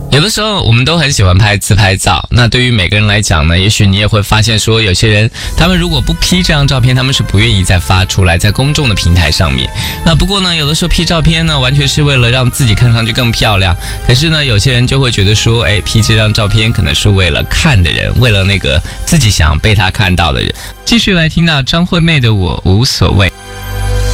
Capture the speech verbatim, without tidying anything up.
有的时候我们都很喜欢拍自拍照，那对于每个人来讲呢，也许你也会发现说，有些人他们如果不 P 这张照片，他们是不愿意再发出来在公众的平台上面。那不过呢，有的时候 P 照片呢，完全是为了让自己看上去更漂亮。可是呢，有些人就会觉得说，哎 ，P 这张照片可能是为了看的人，为了那个自己想被他看到的人。继续来听到张惠妹的《我无所谓》。